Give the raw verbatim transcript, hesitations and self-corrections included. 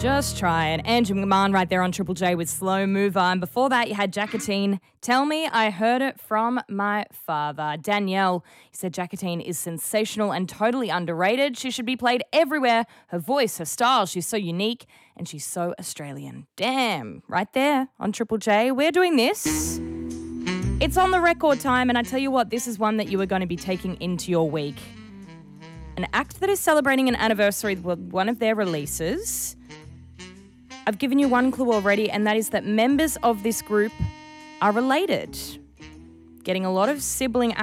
Just trying. Andrew McMahon right there on Triple J with Slow Mover. And before that, you had Jacqueline. Tell me I heard it from my father. Danielle, he said Jacqueline is sensational and totally underrated. She should be played everywhere. Her voice, her style, she's so unique and she's so Australian. Damn, right there on Triple J. We're doing this. It's on the record time, and I tell you what, this is one that you are going to be taking into your week. An act that is celebrating an anniversary with one of their releases. I've given you one clue already, and that is that members of this group are related. Getting a lot of sibling